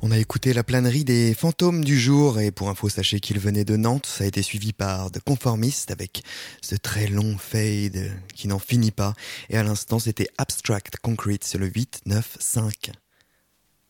On a écouté la planerie des fantômes du jour et pour info sachez qu'il venait de Nantes, ça a été suivi par The Conformist avec ce très long fade qui n'en finit pas et à l'instant c'était Abstract Concrete sur le 8-9-5.